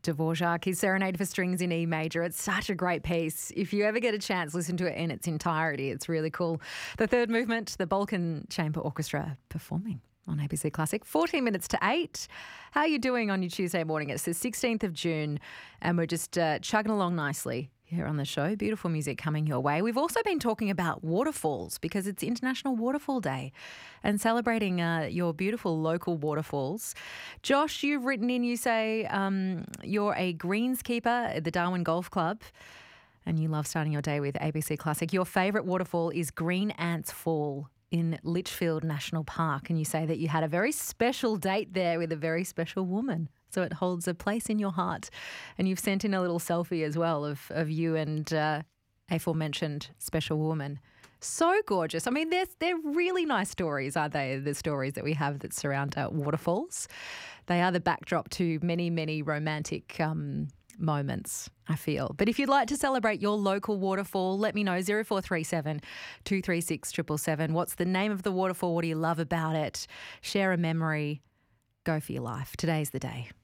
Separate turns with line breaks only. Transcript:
Dvorak, his Serenade for Strings in E major. It's such a great piece. If you ever get a chance, listen to it in its entirety. It's really cool. The third movement, the Balkan Chamber Orchestra performing on ABC Classic. 14 minutes to 8. How are you doing on your Tuesday morning? It's the 16th of June and we're just chugging along nicely here on the show. Beautiful music coming your way. We've also been talking about waterfalls because it's International Waterfall Day and celebrating your beautiful local waterfalls. Josh, you've written in, you say you're a greenskeeper at the Darwin Golf Club and you love starting your day with ABC Classic. Your favourite waterfall is Green Ants Fall in Litchfield National Park, and you say that you had a very special date there with a very special woman. So it holds a place in your heart. And you've sent in a little selfie as well of you and aforementioned special woman. So gorgeous. I mean, they're really nice stories, aren't they? The stories that we have that surround waterfalls. They are the backdrop to many, many romantic moments, I feel. But if you'd like to celebrate your local waterfall, let me know. 0437 236 777. What's the name of the waterfall? What do you love about it? Share a memory. Go for your life. Today's the day.